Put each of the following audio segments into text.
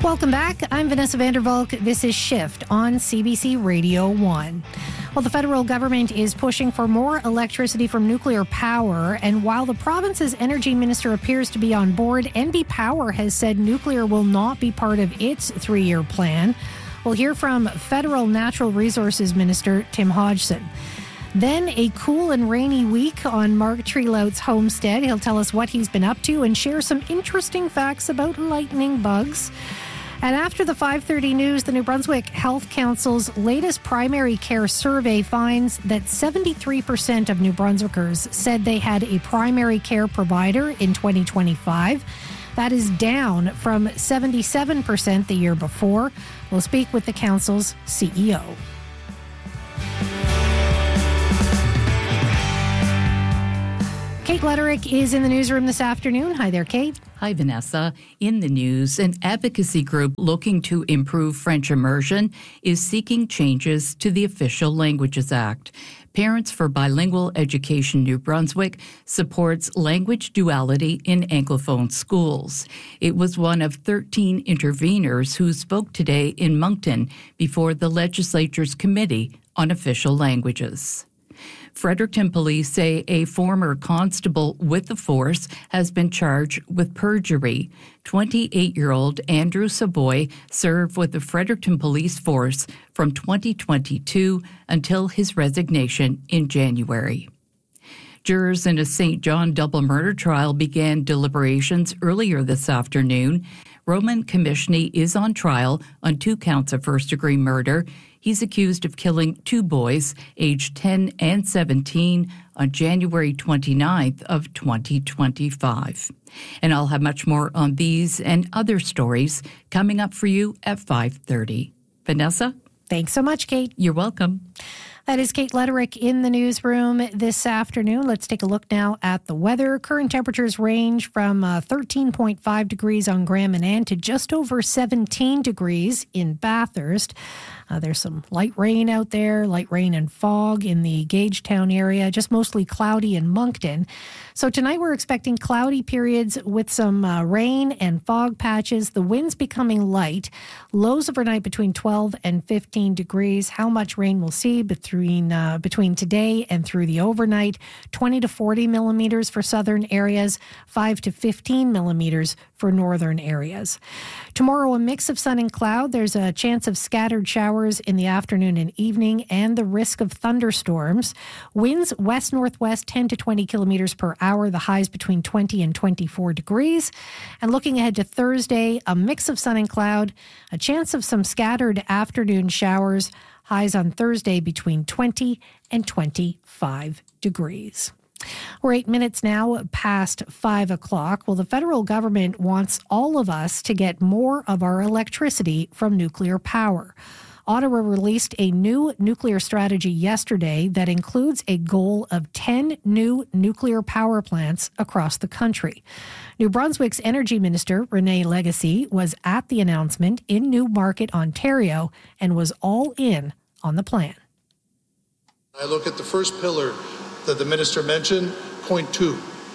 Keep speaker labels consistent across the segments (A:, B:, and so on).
A: Welcome back. I'm Vanessa Vandervalk. This is Shift on CBC Radio 1. Well, the federal government is pushing for more electricity from nuclear power, and while the province's energy minister appears to be on board, NB Power has said nuclear will not be part of its 3-year plan. We'll hear from Federal Natural Resources Minister Tim Hodgson. Then a cool and rainy week on Mark Trelout's homestead. He'll tell us what he's been up to and share some interesting facts about lightning bugs. And after the 5:30 news, the New Brunswick Health Council's latest primary care survey finds that 73% of New Brunswickers said they had a primary care provider in 2025. That is down from 77% the year before. We'll speak with the council's CEO. Kate Letterick is in the newsroom this afternoon. Hi there, Kate.
B: Hi, Vanessa. In the news, an advocacy group looking to improve French immersion is seeking changes to the Official Languages Act. Parents for Bilingual Education New Brunswick supports language duality in Anglophone schools. It was one of 13 interveners who spoke today in Moncton before the legislature's Committee on Official Languages. Fredericton police say a former constable with the force has been charged with perjury. 28-year-old Andrew Savoy served with the Fredericton police force from 2022 until his resignation in January. Jurors in a St. John double murder trial began deliberations earlier this afternoon. Roman Komishny is on trial on 2 counts of first-degree murder. He's accused of killing 2 boys, aged 10 and 17, on January 29th of 2025. And I'll have much more on these and other stories coming up for you at 5:30. Vanessa?
A: Thanks so much, Kate.
B: You're welcome.
A: That is Kate Letterick in the newsroom this afternoon. Let's take a look now at the weather. Current temperatures range from 13.5 degrees on Grand Manan to just over 17 degrees in Bathurst. There's some light rain out there, light rain and fog in the Gagetown area, just mostly cloudy in Moncton. So tonight we're expecting cloudy periods with some rain and fog patches. The winds becoming light. Lows overnight between 12 and 15 degrees. How much rain we'll see between today and through the overnight. 20 to 40 millimeters for southern areas, 5 to 15 millimeters for northern areas. Tomorrow, a mix of sun and cloud. There's a chance of scattered showers in the afternoon and evening and the risk of thunderstorms. Winds west-northwest 10 to 20 kilometers per hour. The highs between 20 and 24 degrees. And looking ahead to Thursday, a mix of sun and cloud. A chance of some scattered afternoon showers. Highs on Thursday between 20 and 25 degrees. We're 8 minutes now past 5 o'clock. Well, the federal government wants all of us to get more of our electricity from nuclear power. Ottawa released a new nuclear strategy yesterday that includes a goal of 10 new nuclear power plants across the country. New Brunswick's Energy Minister, Renee Legacy, was at the announcement in Newmarket, Ontario, and was all in on the plan.
C: I look at the first pillar that the minister mentioned, point 2,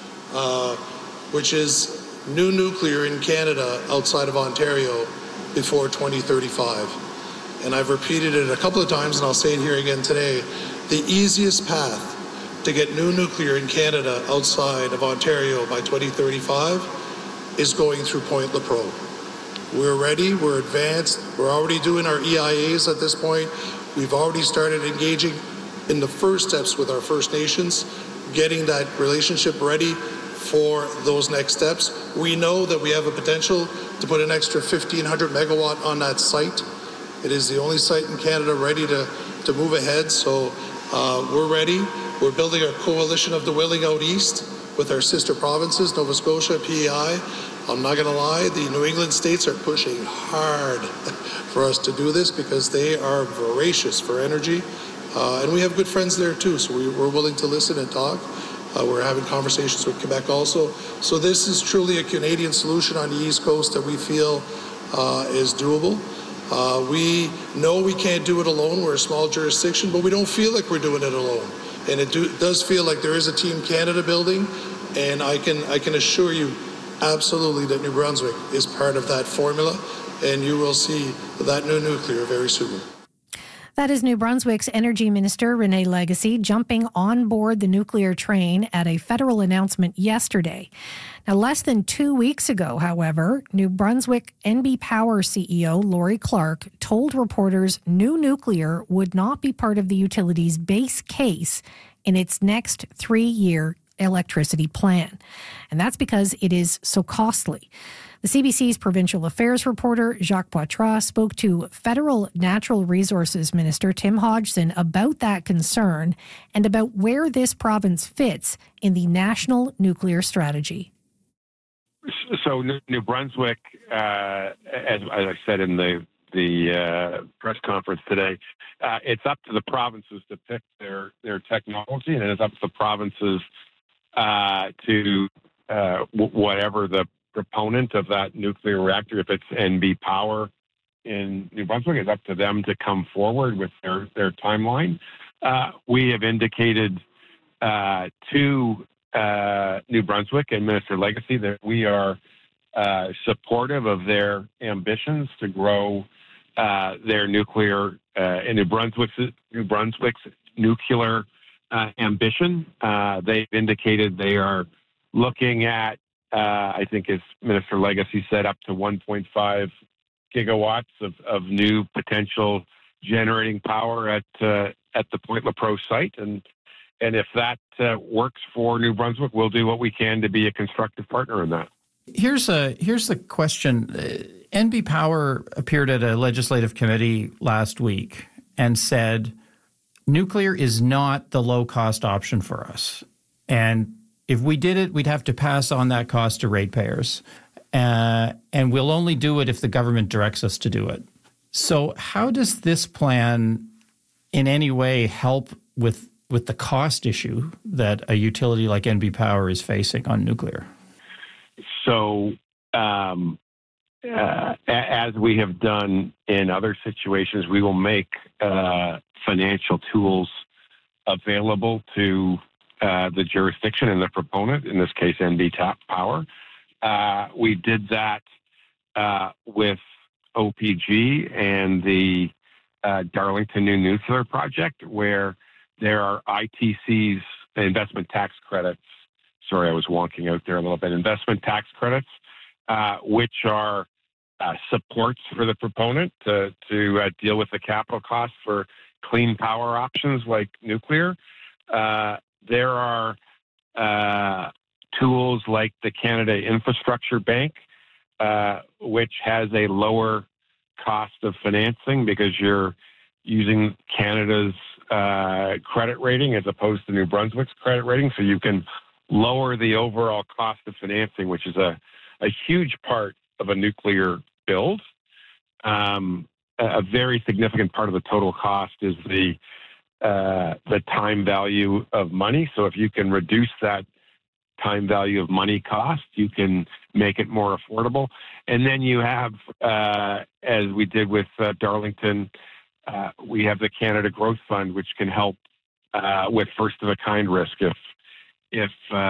C: which is new nuclear in Canada outside of Ontario before 2035. And I've repeated it a couple of times, and I'll say it here again today. The easiest path to get new nuclear in Canada outside of Ontario by 2035 is going through Point Lepreau. We're ready, we're advanced, we're already doing our EIAs at this point. We've already started engaging in the first steps with our First Nations, getting that relationship ready for those next steps. We know that we have a potential to put an extra 1,500 megawatt on that site. It is the only site in Canada ready to move ahead, so we're ready. We're building our coalition of the willing out east with our sister provinces, Nova Scotia, PEI. I'm not going to lie, the New England states are pushing hard for us to do this because they are voracious for energy. And we have good friends there too, so we're willing to listen and talk. We're having conversations with Quebec also. So this is truly a Canadian solution on the East Coast that we feel is doable. We know we can't do it alone. We're a small jurisdiction, but we don't feel like we're doing it alone. And it does feel like there is a Team Canada building, and I can assure you absolutely that New Brunswick is part of that formula, and you will see that new nuclear very soon.
A: That is New Brunswick's Energy Minister, Renee Legacy, jumping on board the nuclear train at a federal announcement yesterday. Now, less than 2 weeks ago, however, New Brunswick NB Power CEO Laurie Clark told reporters new nuclear would not be part of the utility's base case in its next 3-year electricity plan. And that's because it is so costly. The CBC's provincial affairs reporter Jacques Poitras spoke to Federal Natural Resources Minister Tim Hodgson about that concern and about where this province fits in the national nuclear strategy.
D: So New Brunswick, as I said in the press conference today, it's up to the provinces to pick their technology, and it's up to the provinces to whatever the proponent of that nuclear reactor, if it's NB Power in New Brunswick, it's up to them to come forward with their timeline. We have indicated to New Brunswick and Minister Legacy that we are supportive of their ambitions to grow their nuclear in New Brunswick's nuclear ambition. They've indicated they are looking at, I think as Minister Legacy said, up to 1.5 gigawatts of new potential generating power at the Point Lepreau site. And if that works for New Brunswick, we'll do what we can to be a constructive partner in that.
E: Here's the question. NB Power appeared at a legislative committee last week and said nuclear is not the low-cost option for us. And if we did it, we'd have to pass on that cost to ratepayers. And we'll only do it if the government directs us to do it. So how does this plan in any way help with the cost issue that a utility like NB Power is facing on nuclear?
D: So as we have done in other situations, we will make financial tools available to the jurisdiction and the proponent, in this case, NB Power. We did that with OPG and the Darlington New Nuclear Project, where there are ITCs, investment tax credits. Sorry, I was wonking out there a little bit. Investment tax credits, which are supports for the proponent to deal with the capital costs for clean power options like nuclear. There are tools like the Canada Infrastructure Bank, which has a lower cost of financing because you're using Canada's credit rating as opposed to New Brunswick's credit rating. So you can lower the overall cost of financing, which is a huge part of a nuclear build. A very significant part of the total cost is the time value of money. So if you can reduce that time value of money cost, you can make it more affordable. And then you have, as we did with Darlington, we have the Canada Growth Fund, which can help with first-of-a-kind risk if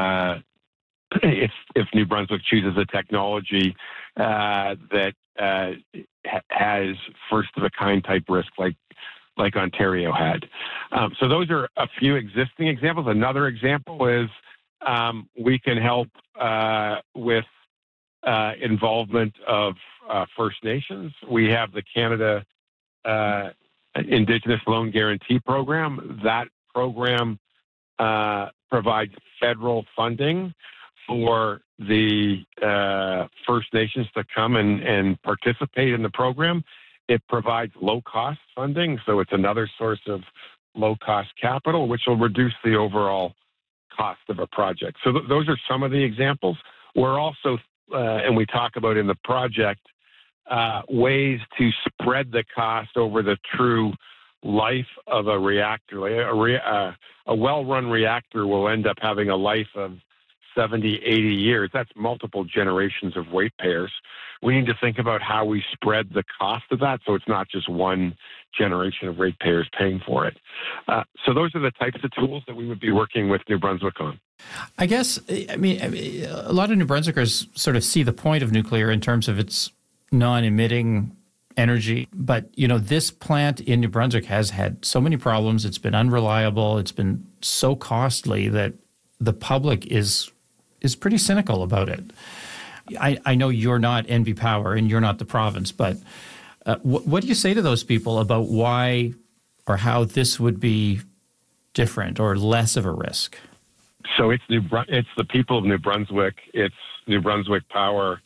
D: New Brunswick chooses a technology that has first-of-a-kind type risk like Ontario had. So those are a few existing examples. Another example is we can help with involvement of First Nations. We have the Canada Indigenous Loan Guarantee Program. That program provides federal funding for the First Nations to come and participate in the program. It provides low-cost funding, so it's another source of low-cost capital, which will reduce the overall cost of a project. So those are some of the examples. We're also, and we talk about in the project, ways to spread the cost over the true life of a reactor. A well-run reactor will end up having a life of 70, 80 years. That's multiple generations of ratepayers. We need to think about how we spread the cost of that so it's not just one generation of ratepayers paying for it. So those are the types of tools that we would be working with New Brunswick on.
E: I guess, I mean, a lot of New Brunswickers sort of see the point of nuclear in terms of its non-emitting energy. But, this plant in New Brunswick has had so many problems. It's been unreliable. It's been so costly that the public is pretty cynical about it. I know you're not NB Power and you're not the province, but what do you say to those people about why or how this would be different or less of a risk?
D: So it's the people of New Brunswick. It's New Brunswick Power,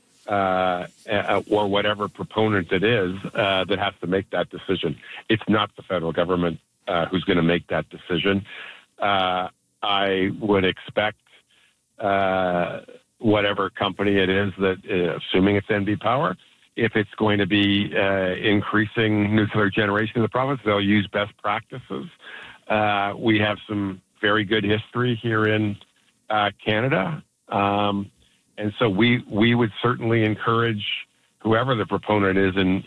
D: or whatever proponent it is that has to make that decision. It's not the federal government who's going to make that decision. I would expect whatever company it is that, assuming it's NB Power, if it's going to be increasing nuclear generation in the province, they'll use best practices. We have some very good history here in Canada. And so we would certainly encourage whoever the proponent is in